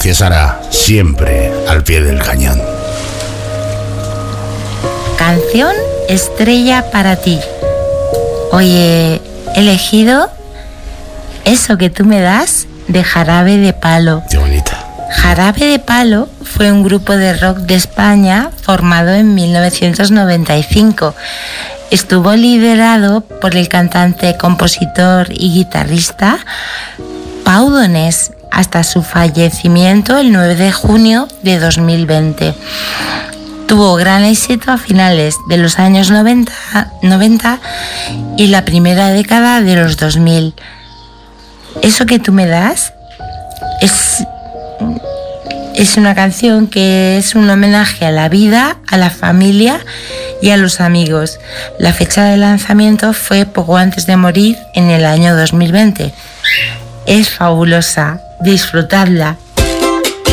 Gracias, Ara, siempre al pie del cañón. Canción estrella para ti. Hoy he elegido Eso que tú me das, de Jarabe de Palo. Qué bonita. Jarabe de Palo fue un grupo de rock de España formado en 1995. Estuvo liderado por el cantante, compositor y guitarrista Pau Donés hasta su fallecimiento el 9 de junio de 2020. Tuvo gran éxito a finales de los años 90 y la primera década de los 2000. Eso que tú me das es una canción que es un homenaje a la vida, a la familia y a los amigos. La fecha de lanzamiento fue poco antes de morir en el año 2020. Es fabulosa, disfrutadla.